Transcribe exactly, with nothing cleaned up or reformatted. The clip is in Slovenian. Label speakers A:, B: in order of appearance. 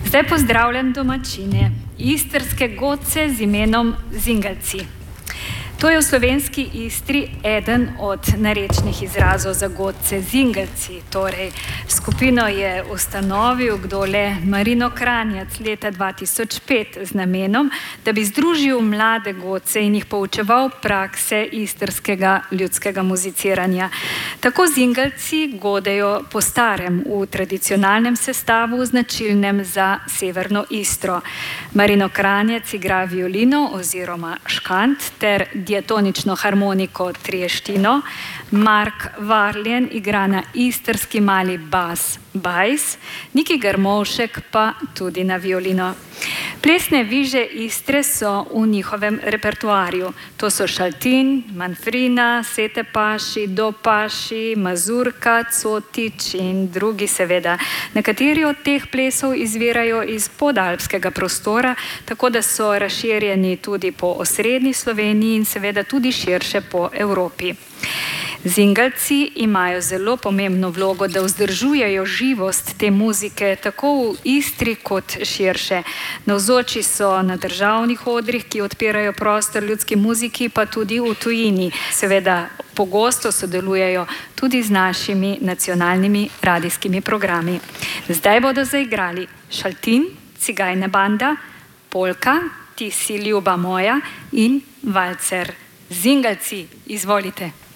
A: Zdaj pozdravljam domačine, istrske godce z imenom Zingelci. To je v slovenski Istri eden od narečnih izrazov za godce Zingelci. Torej, skupino je ustanovil kdole Marino Kranjac leta dva tisoč pet z namenom, da bi združil mlade godce in jih poučeval prakse istrskega ljudskega muziciranja. Tako Zingelci godejo po starem v tradicionalnem sestavu, značilnem za severno Istro. Marino Kranjac igra violino oziroma škant ter diatonično harmoniko trieštino, Mark Varljen igra na istrski mali bas bajs, Niki Grmovšek pa tudi na violino. Plesne viže Istre so v njihovem repertoarju. To so šaltin, manfrina, setepaši, dopaši, mazurka, cotič in drugi seveda. Nekateri od teh plesov izvirajo iz podalpskega prostora, tako da so razširjeni tudi po osrednji Sloveniji in seveda tudi širše po Evropi. Zingelci imajo zelo pomembno vlogo, da vzdržujejo živost te muzike tako v Istri kot širše. Navzoči so na državnih odrih, ki odpirajo prostor ljudski muziki, pa tudi v tujini. Seveda pogosto sodelujejo tudi z našimi nacionalnimi radijskimi programi. Zdaj bodo zaigrali šaltin, Cigajna banda, polka, Ti si ljuba moja in valcer. Zingelci, izvolite.